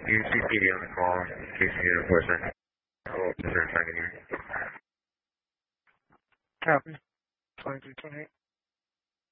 Use CCD on the call in case you need reinforcement. Oh, just trying to hear. Copy. 2328.